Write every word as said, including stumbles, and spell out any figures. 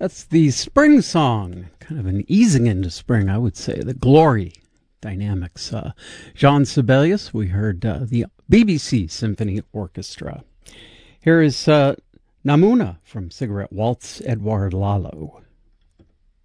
That's the spring song, kind of an easing into spring, I would say, the Glory Dynamics. Uh, Jean Sibelius, we heard uh, the B B C Symphony Orchestra. Here is uh, Namuna from Cigarette Waltz, Edouard Lalo.